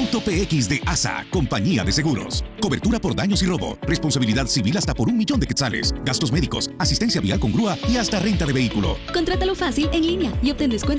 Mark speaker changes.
Speaker 1: Punto PX de ASA, compañía de seguros. Cobertura por daños y robo, responsabilidad civil hasta por 1.000.000 de quetzales, gastos médicos, asistencia vial con grúa y hasta renta de vehículo.
Speaker 2: Contrátalo fácil en línea y obtén descuento